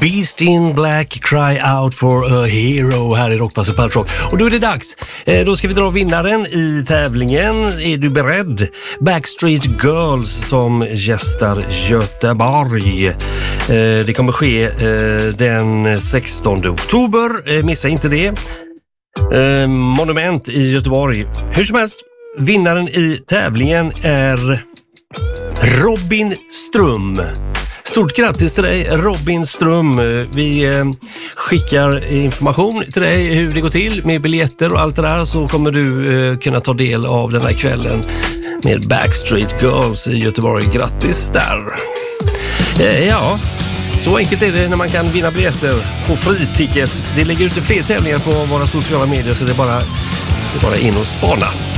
Beast in Black, Cry Out for a Hero här i Rockpass Punk Rock. Och då är det dags. Då ska vi dra vinnaren i tävlingen. Är du beredd? Backstreet Girls som gästar Göteborg. Det kommer ske den 16 oktober. Missa inte det. Monument i Göteborg. Hur som helst, vinnaren i tävlingen är Robin Ström. Stort grattis till dig, Robin Ström. Vi skickar information till dig hur det går till med biljetter och allt det där, så kommer du kunna ta del av den här kvällen med Backstreet Girls i Göteborg. Grattis där. Ja, så enkelt är det när man kan vinna biljetter, få fritickets. Det ligger ute fler tävlingar på våra sociala medier, så det är bara in och spana.